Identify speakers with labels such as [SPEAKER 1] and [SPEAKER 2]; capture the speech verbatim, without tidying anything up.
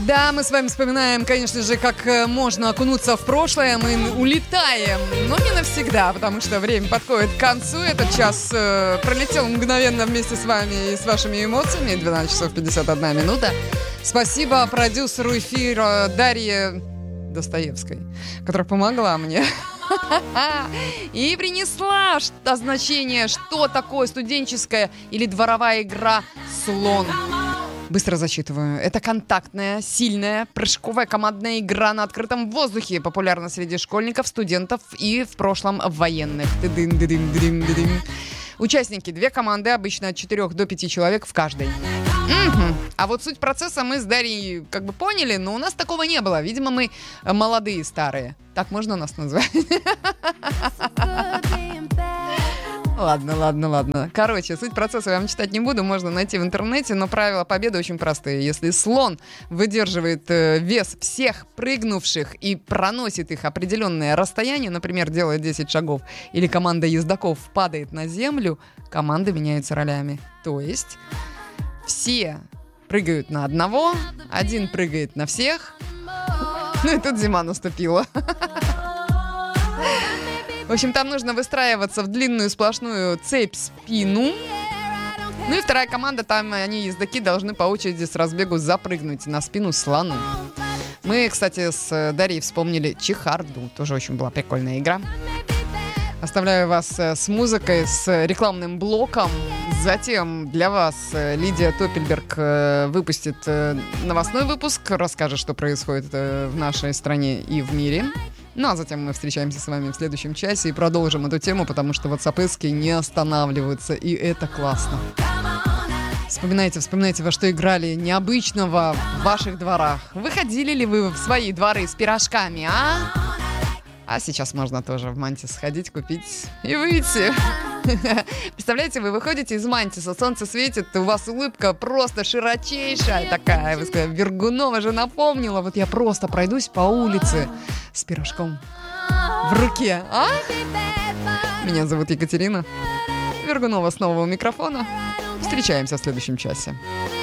[SPEAKER 1] Да, мы с вами вспоминаем, конечно же, как можно окунуться в прошлое. Мы улетаем, но не навсегда, потому что время подходит к концу. Этот час э, пролетел мгновенно вместе с вами и с вашими эмоциями. двенадцать часов пятьдесят одна минута. Спасибо продюсеру эфира Дарье Достоевской, которая помогла мне и принесла значение, что такое студенческая или дворовая игра «Слон». Быстро зачитываю. Это контактная, сильная, прыжковая командная игра на открытом воздухе. Популярна среди школьников, студентов и в прошлом военных. Участники. Две команды, обычно от четырёх до пяти человек в каждой. Угу. А вот суть процесса мы с Дарьей как бы поняли, но у нас такого не было. Видимо, мы молодые, старые. Так можно нас назвать? Ладно, ладно, ладно. Короче, суть процесса я вам читать не буду, можно найти в интернете, но правила победы очень простые. Если слон выдерживает э, вес всех прыгнувших и проносит их определенное расстояние, например, делает десять шагов, или команда ездаков падает на землю, команды меняются ролями. То есть все прыгают на одного, один прыгает на всех. Ну и тут зима наступила. В общем, там нужно выстраиваться в длинную сплошную цепь спину. Ну и вторая команда, там они, ездаки, должны по очереди с разбегу запрыгнуть на спину слону. Мы, кстати, с Дарьей вспомнили чехарду. Тоже очень была прикольная игра. Оставляю вас с музыкой, с рекламным блоком. Затем для вас Лидия Топельберг выпустит новостной выпуск, расскажет, что происходит в нашей стране и в мире. Ну, а затем мы встречаемся с вами в следующем часе и продолжим эту тему, потому что WhatsApp-эски не останавливаются, и это классно. Вспоминайте, вспоминайте, во что играли необычного в ваших дворах. Выходили ли вы в свои дворы с пирожками, а? А сейчас можно тоже в Мантис сходить, купить и выйти. Представляете, вы выходите из Мантиса, солнце светит, у вас улыбка просто широчайшая такая. Вы сказали, Вергунова же напомнила, вот я просто пройдусь по улице с пирожком в руке, а? Меня зовут Екатерина. Вергунова снова у микрофона. Встречаемся в следующем часе.